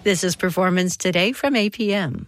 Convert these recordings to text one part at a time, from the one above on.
This is Performance Today from APM.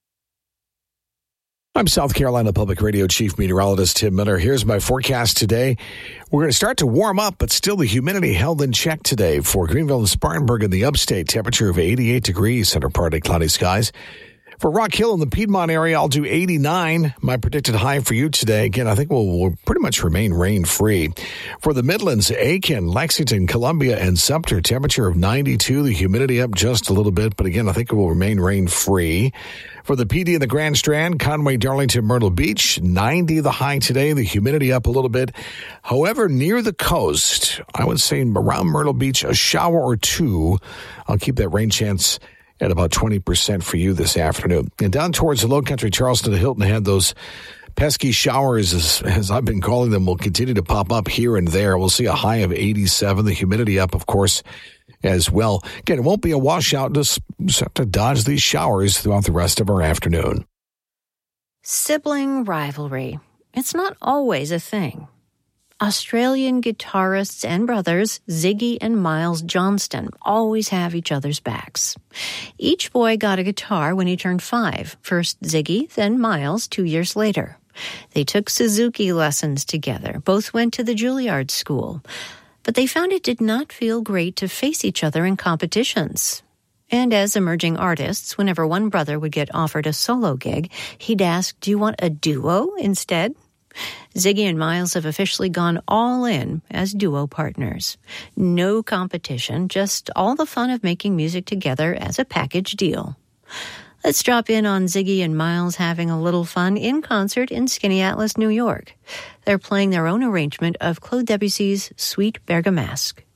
I'm South Carolina Public Radio Chief Meteorologist Tim Miller. Here's my forecast today. We're going to start to warm up, but still the humidity held in check today for Greenville and Spartanburg in the upstate. Temperature of 88 degrees, center partly cloudy skies. For Rock Hill in the Piedmont area, I'll do 89. My predicted high for you today, again, I think we'll pretty much remain rain-free. For the Midlands, Aiken, Lexington, Columbia, and Sumter, temperature of 92. The humidity up just a little bit, but again, I think it will remain rain-free. For the PD in the Grand Strand, Conway, Darlington, Myrtle Beach, 90 the high today, the humidity up a little bit. However, near the coast, I would say around Myrtle Beach, a shower or two. I'll keep that rain chance at about 20% for you this afternoon. And down towards the low country, Charleston to Hilton had those pesky showers, as I've been calling them, will continue to pop up here and there. We'll see a high of 87, the humidity up, of course, as well. Again, it won't be a washout. Just have to dodge these showers throughout the rest of our afternoon. Sibling rivalry. It's not always a thing. Australian guitarists and brothers Ziggy and Miles Johnston always have each other's backs. Each boy got a guitar when he turned 5, first Ziggy, then Miles 2 years later. They took Suzuki lessons together, both went to the Juilliard School, but they found it did not feel great to face each other in competitions. And as emerging artists, whenever one brother would get offered a solo gig, he'd ask, "Do you want a duo instead?" Ziggy and Miles have officially gone all in as duo partners. No competition, just all the fun of making music together as a package deal. Let's drop in on Ziggy and Miles having a little fun in concert in Skinny Atlas, New York. They're playing their own arrangement of Claude Debussy's Sweet Bergamasque.